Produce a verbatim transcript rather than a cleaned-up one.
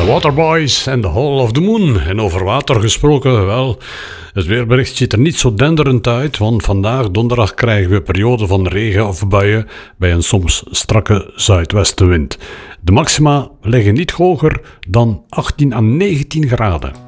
Waterboys en The Hall of the Moon. En over water gesproken, wel, het weerbericht ziet er niet zo denderend uit, want vandaag donderdag krijgen we perioden van regen of buien bij een soms strakke zuidwestenwind. De maxima liggen niet hoger dan achttien à negentien graden.